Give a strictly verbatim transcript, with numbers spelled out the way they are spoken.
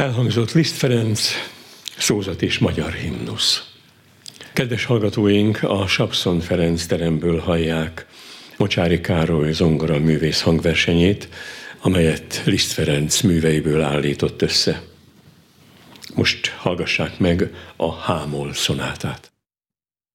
Elhangzott Liszt Ferenc szózat és magyar himnusz. Kedves hallgatóink, a Sapszon Ferenc teremből hallják Mocsáry Károly zongora művész hangversenyét, amelyet Liszt Ferenc műveiből állított össze. Most hallgassák meg a H-moll szonátát.